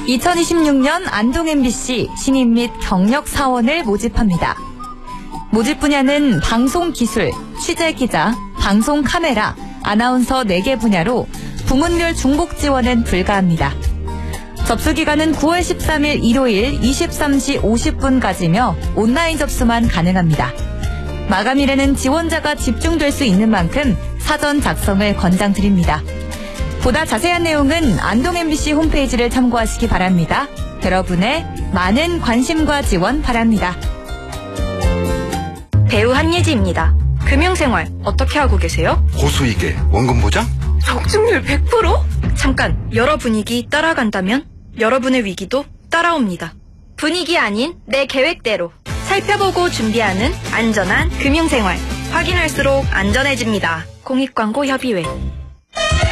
2026년 안동 MBC 신입 및 경력 사원을 모집합니다. 모집 분야는 방송기술, 취재기자, 방송카메라, 아나운서 4개 분야로 부문별 중복 지원은 불가합니다. 접수기간은 9월 13일 일요일 23시 50분까지며 온라인 접수만 가능합니다. 마감일에는 지원자가 집중될 수 있는 만큼 사전 작성을 권장드립니다. 보다 자세한 내용은 안동 MBC 홈페이지를 참고하시기 바랍니다. 여러분의 많은 관심과 지원 바랍니다. 배우 한예지입니다. 금융생활 어떻게 하고 계세요? 고수익에 원금 보장? 적중률 100%? 잠깐, 여러 분위기 따라간다면 여러분의 위기도 따라옵니다. 분위기 아닌 내 계획대로 살펴보고 준비하는 안전한 금융생활. 확인할수록 안전해집니다. 공익광고 협의회.